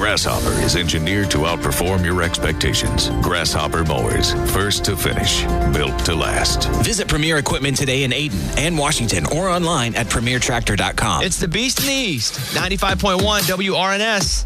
Grasshopper is engineered to outperform your expectations. Grasshopper mowers, first to finish, built to last. Visit Premier Equipment today in Ayden and Washington or online at premiertractor.com. It's the Beast in the East, 95.1 WRNS.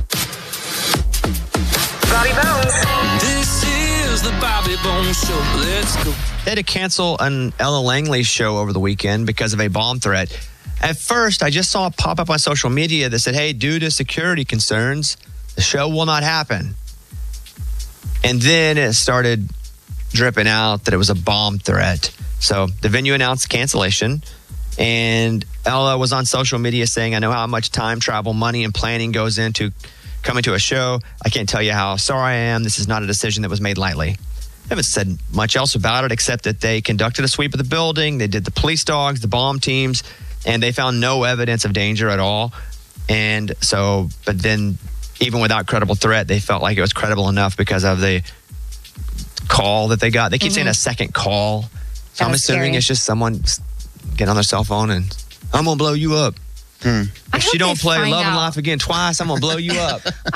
Bobby Bones. This is the Bobby Bones Show. Let's go. They had to cancel an Ella Langley show over the weekend because of a bomb threat. At first, I just saw it pop up on social media that said, hey, due to security concerns, the show will not happen. And then it started dripping out that it was a bomb threat. So the venue announced cancellation, and Ella was on social media saying, I know how much time, travel, money, and planning goes into coming to a show. I can't tell you how sorry I am. This is not a decision that was made lightly. I haven't said much else about it except that they conducted a sweep of the building. They did the police dogs, the bomb teams, and they found no evidence of danger at all. And so, but then even without credible threat, they felt like it was credible enough because of the call that they got. They keep saying a second call. So I'm assuming it's just someone getting on their cell phone and I'm going to blow you up. If you don't play Love and Life Again twice, I'm going to blow you up.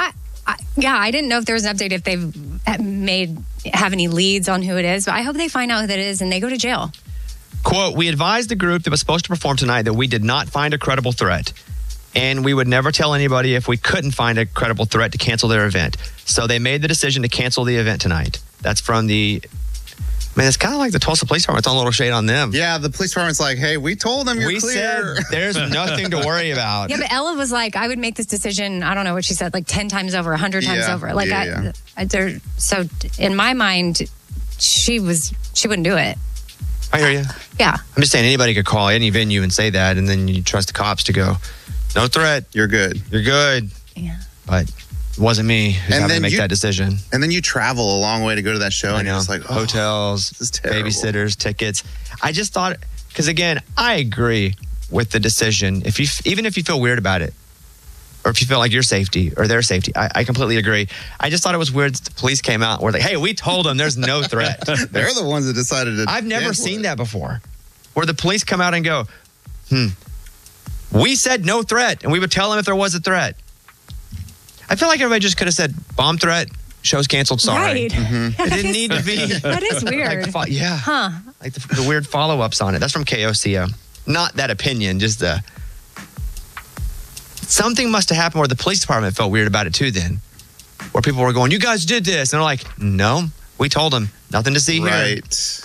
I didn't know if there was an update if they've have any leads on who it is, but I hope they find out who that is and they go to jail. Quote, we advised the group that was supposed to perform tonight that we did not find a credible threat, and we would never tell anybody if we couldn't find a credible threat to cancel their event. So they made the decision to cancel the event tonight. That's from the... Man, it's kind of like the Tulsa Police Department. It's on a little shade on them. Yeah, the police department's like, hey, we told them you're clear. Said there's nothing to worry about. Yeah, but Ella was like, I would make this decision, I don't know what she said, like 10 times over, 100 times over. Like, so in my mind, she wouldn't do it. I hear you. Yeah. I'm just saying anybody could call any venue and say that, and then you trust the cops to go, no threat. You're good. You're good. Yeah. But it wasn't me who's having to make that decision. And then you travel a long way to go to that show, and you're just like, hotels, babysitters, tickets. I just thought, because again, I agree with the decision. Even if you feel weird about it, or if you feel like your safety or their safety, I completely agree. I just thought it was weird that the police came out and were like, hey, we told them there's no threat. They're the ones that decided to. I've never seen that before, where the police come out and go, we said no threat, and we would tell them if there was a threat. I feel like everybody just could have said, bomb threat, show's canceled, sorry. Right. It didn't need to be. That is weird. Like, yeah. Huh. Like the weird follow-ups on it. That's from KOCO. Not that opinion, just the... Something must have happened where the police department felt weird about it too then. Where people were going, you guys did this. And they're like, no, we told them. Nothing to see here. Right.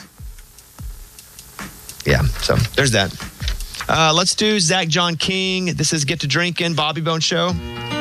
Yeah, so there's that. Let's do Zach John King. This is Get to Drinking, Bobby Bones Show.